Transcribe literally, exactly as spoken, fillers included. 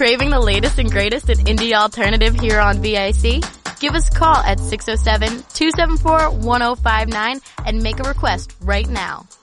Craving the latest and greatest in indie alternative here on V I C? Give us a call at six oh seven, two seven four, one oh five nine and make a request right now.